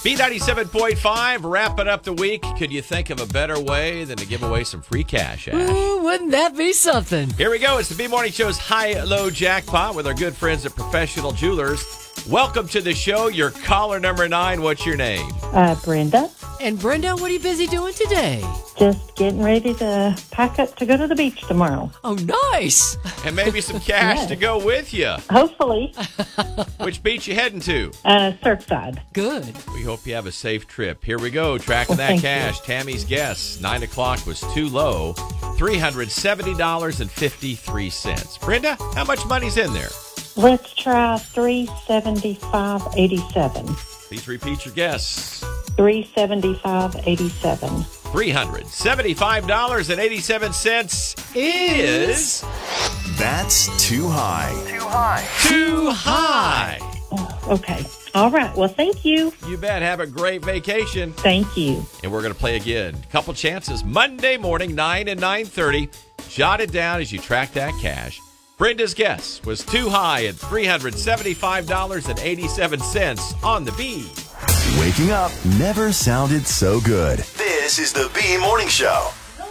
B97.5, wrapping up the week. Could you think of a better way than to give away some free cash, Ash? Ooh, wouldn't that be something? Here we go. It's the B-Morning Show's high-low jackpot with our good friends at Professional Jewelers. Welcome to the show. Your caller number 9. What's your name? Brenda. And Brenda, what are you busy doing today? Just getting ready to pack up to go to the beach tomorrow. Oh, nice. And maybe some cash to go with you. Hopefully. Which beach you heading to? Surfside. Good. We hope you have a safe trip. Here we go. Tracking that cash. Tammy's guess. 9 o'clock was too low. $370.53. Brenda, how much money's in there? Let's try $375.87. Please repeat your guess. $375.87. $375.87 is... That's too high. Too high. Oh, okay. All right. Well, thank you. You bet. Have a great vacation. Thank you. And we're going to play again. Couple chances. Monday morning, 9 and 9:30. Jot it down as you track that cash. Brenda's guess was too high at $375.87 on the B. Waking up never sounded so good. This is the B Morning Show.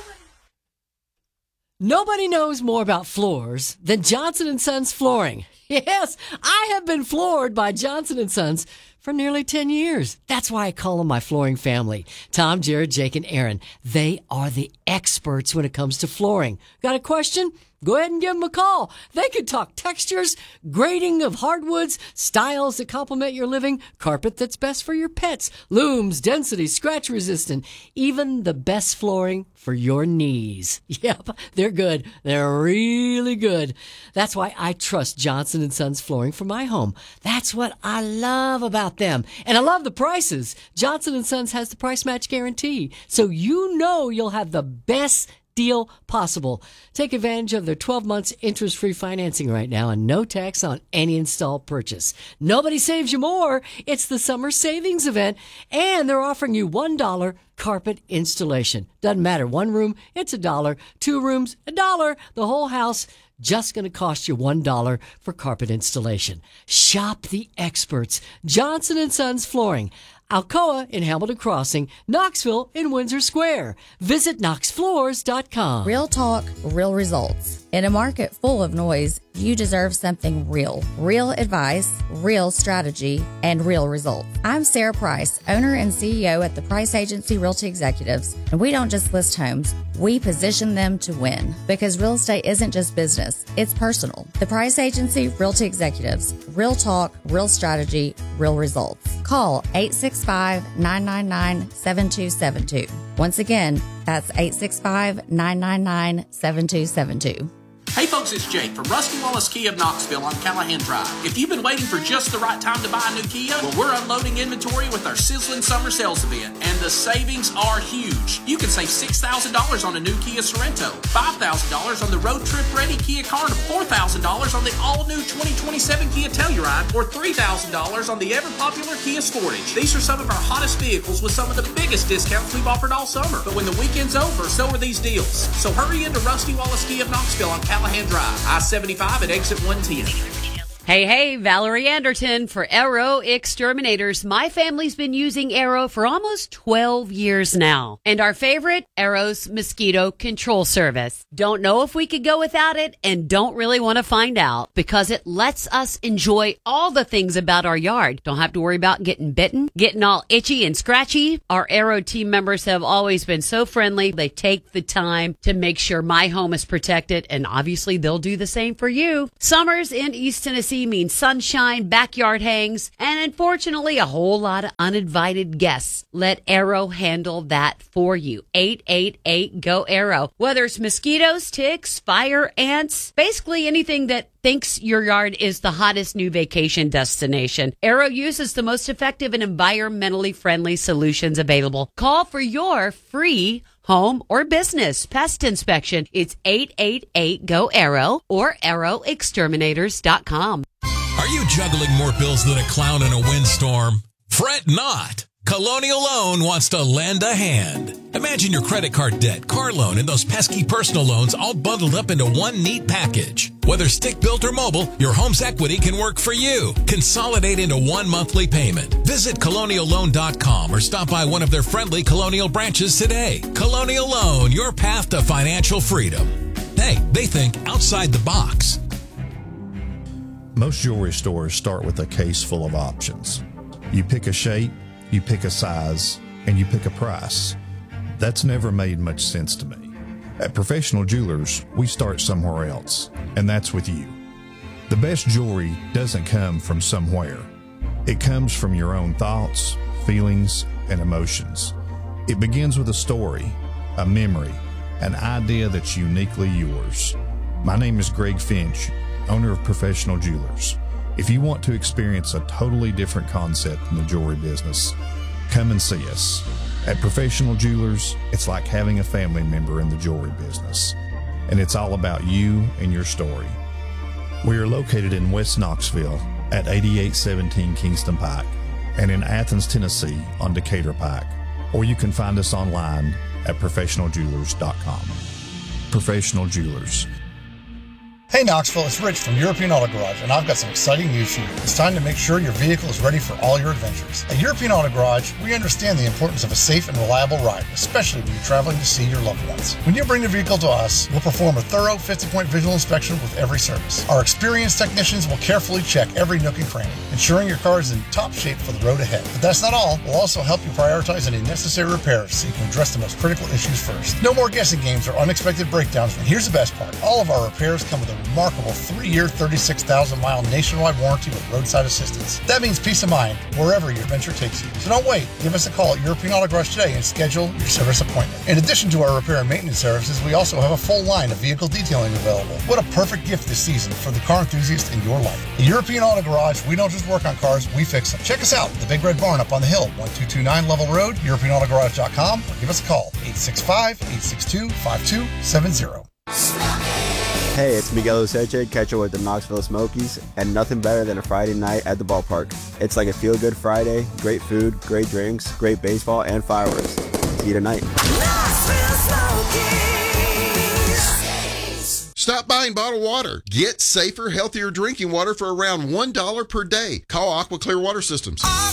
Nobody knows more about floors than Johnson & Sons Flooring. Yes, I have been floored by Johnson & Sons for nearly 10 years. That's why I call them my flooring family. Tom, Jared, Jake, and Aaron. They are the experts when it comes to flooring. Got a question? Go ahead and give them a call. They could talk textures, grading of hardwoods, styles that complement your living, carpet that's best for your pets, looms, density, scratch resistant, even the best flooring for your knees. Yep, they're good. They're really good. That's why I trust Johnson & Sons Flooring for my home. That's what I love about them. And I love the prices. Johnson & Sons has the price match guarantee, so you know you'll have the best deal possible. Take advantage of their 12 months interest-free financing right now and no tax on any installed purchase. Nobody saves you more. It's the summer savings event, and they're offering you $1 carpet installation. Doesn't matter. One room, it's $1. Two rooms, $1. The whole house just going to cost you $1 for carpet installation. Shop the experts. Johnson & Sons Flooring. Alcoa in Hamilton Crossing, Knoxville in Windsor Square. Visit knoxfloors.com. Real talk, real results. In a market full of noise, you deserve something real. Real advice, real strategy, and real results. I'm Sarah Price, owner and CEO at the Price Agency Realty Executives, and we don't just list homes, we position them to win, because real estate isn't just business, it's personal. The Price Agency Realty Executives, real talk, real strategy, real results. Call 865-999-7272. Once again, that's 865-999-7272. Hey folks, it's Jake from Rusty Wallace Kia of Knoxville on Callahan Drive. If you've been waiting for just the right time to buy a new Kia, well, we're unloading inventory with our sizzling summer sales event, and the savings are huge. You can save $6,000 on a new Kia Sorento, $5,000 on the road trip ready Kia Carnival, $4,000 on the all-new 2027 Kia Telluride, or $3,000 on the ever-popular Kia Sportage. These are some of our hottest vehicles with some of the biggest discounts we've offered all summer. But when the weekend's over, so are these deals. So hurry into Rusty Wallace Kia of Knoxville on Callahan Drive, I-75 at exit 110. Hey, Valerie Anderton for Arrow Exterminators. My family's been using Arrow for almost 12 years now. And our favorite, Arrow's Mosquito Control Service. Don't know if we could go without it and don't really want to find out because it lets us enjoy all the things about our yard. Don't have to worry about getting bitten, getting all itchy and scratchy. Our Arrow team members have always been so friendly. They take the time to make sure my home is protected, and obviously they'll do the same for you. Summers in East Tennessee means sunshine, backyard hangs, and unfortunately a whole lot of uninvited guests. Let Arrow handle that for you. 888-GO-ARROW. Whether it's mosquitoes, ticks, fire, ants, basically anything that thinks your yard is the hottest new vacation destination, Arrow uses the most effective and environmentally friendly solutions available. Call for your free home or business pest inspection. It's 888-GO-ARROW or arrowexterminators.com. Are you juggling more bills than a clown in a windstorm? Fret not. Colonial Loan wants to lend a hand. Imagine your credit card debt, car loan, and those pesky personal loans all bundled up into one neat package. Whether stick-built or mobile, your home's equity can work for you. Consolidate into one monthly payment. Visit colonialloan.com or stop by one of their friendly Colonial branches today. Colonial Loan, your path to financial freedom. Hey, they think outside the box. Most jewelry stores start with a case full of options. You pick a shape, you pick a size, and you pick a price. That's never made much sense to me. At Professional Jewelers, we start somewhere else, and that's with you. The best jewelry doesn't come from somewhere. It comes from your own thoughts, feelings, and emotions. It begins with a story, a memory, an idea that's uniquely yours. My name is Greg Finch, owner of Professional Jewelers. If you want to experience a totally different concept in the jewelry business, come and see us. At Professional Jewelers, it's like having a family member in the jewelry business, and it's all about you and your story. We are located in West Knoxville at 8817 Kingston Pike and in Athens, Tennessee on Decatur Pike, or you can find us online at professionaljewelers.com. Professional Jewelers. Hey Knoxville, it's Rich from European Auto Garage, and I've got some exciting news for you. It's time to make sure your vehicle is ready for all your adventures. At European Auto Garage, we understand the importance of a safe and reliable ride, especially when you're traveling to see your loved ones. When you bring your vehicle to us, we'll perform a thorough 50-point visual inspection with every service. Our experienced technicians will carefully check every nook and cranny, ensuring your car is in top shape for the road ahead. But that's not all. We'll also help you prioritize any necessary repairs so you can address the most critical issues first. No more guessing games or unexpected breakdowns, and here's the best part. All of our repairs come with a remarkable 3-year, 36,000-mile nationwide warranty with roadside assistance. That means peace of mind wherever your adventure takes you. So don't wait. Give us a call at European Auto Garage today and schedule your service appointment. In addition to our repair and maintenance services, we also have a full line of vehicle detailing available. What a perfect gift this season for the car enthusiast in your life. At European Auto Garage, we don't just work on cars, we fix them. Check us out at the Big Red Barn up on the hill, 1229 Level Road, EuropeanAutoGarage.com, or give us a call, 865-862-5270. Hey, it's Miguel Useche, catcher with the Knoxville Smokies, and nothing better than a Friday night at the ballpark. It's like a feel-good Friday, great food, great drinks, great baseball, and fireworks. See you tonight. Stop buying bottled water. Get safer, healthier drinking water for around $1 per day. Call Aqua Clear Water Systems.